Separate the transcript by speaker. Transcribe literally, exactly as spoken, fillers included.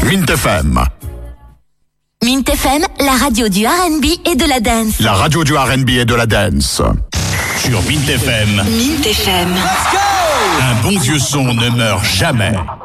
Speaker 1: Mint F M.
Speaker 2: Mint F M, la radio du R and B et de la dance.
Speaker 1: La radio du R and B et de la dance.
Speaker 3: Sur Mint F M.
Speaker 2: Mint F M.
Speaker 3: Un bon vieux son ne meurt jamais.